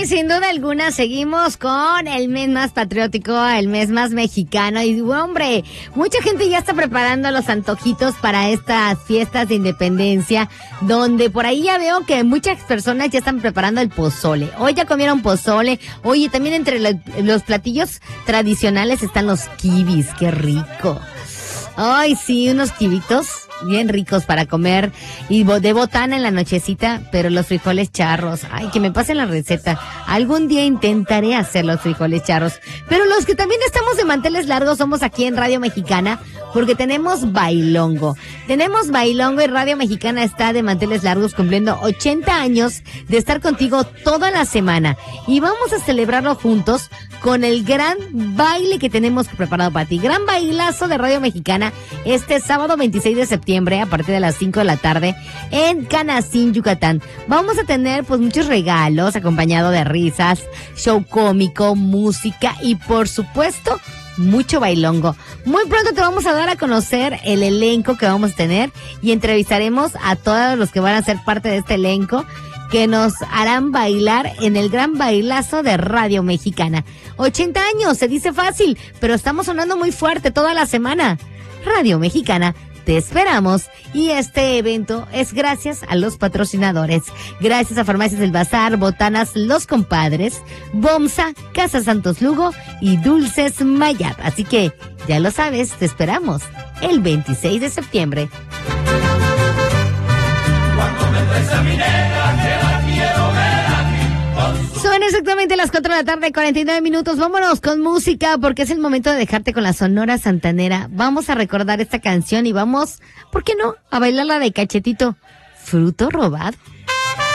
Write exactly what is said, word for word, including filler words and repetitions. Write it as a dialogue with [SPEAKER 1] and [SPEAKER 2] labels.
[SPEAKER 1] Sí, sin duda alguna, seguimos con el mes más patriótico, el mes más mexicano. Y, hombre, mucha gente ya está preparando los antojitos para estas fiestas de independencia, donde por ahí ya veo que muchas personas ya están preparando el pozole. Hoy ya comieron pozole. Oye, también entre los, los platillos tradicionales están los kibis. ¡Qué rico! Ay, sí, unos kibitos bien ricos para comer y de botana en la nochecita, pero los frijoles charros, ay, que me pasen la receta. Algún día intentaré hacer los frijoles charros. Pero los que también estamos de manteles largos somos aquí en Radio Mexicana, porque tenemos bailongo. Tenemos bailongo y Radio Mexicana está de manteles largos cumpliendo ochenta años de estar contigo toda la semana. Y vamos a celebrarlo juntos con el gran baile que tenemos preparado para ti. Gran bailazo de Radio Mexicana este sábado veintiséis de septiembre a partir de las cinco de la tarde en Canacín, Yucatán. Vamos a tener pues muchos regalos acompañado de risas, show cómico, música y por supuesto mucho bailongo. Muy pronto te vamos a dar a conocer el elenco que vamos a tener y entrevistaremos a todos los que van a ser parte de este elenco que nos harán bailar en el gran bailazo de Radio Mexicana. ochenta años, se dice fácil, pero estamos sonando muy fuerte toda la semana. Radio Mexicana, te esperamos y este evento es gracias a los patrocinadores. Gracias a Farmacias del Bazar, Botanas Los Compadres, Bomsa, Casa Santos Lugo y Dulces Mayat. Así que ya lo sabes, te esperamos el veintiséis de septiembre.
[SPEAKER 2] Cuando me traes a mi negra, que la quiero ver aquí.
[SPEAKER 1] Son exactamente las cuatro de la tarde, cuarenta y nueve minutos. Vámonos con música porque es el momento de dejarte con la Sonora Santanera. Vamos a recordar esta canción y vamos, ¿por qué no?, a bailarla de cachetito. Fruto robado.